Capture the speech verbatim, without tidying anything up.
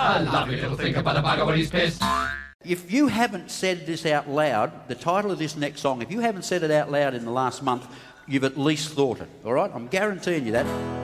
A lovely little thing about a bugger when he's pissed. If you haven't said this out loud, the title of this next song, if you haven't said it out loud in the last month, you've at least thought it, all right? I'm guaranteeing you that.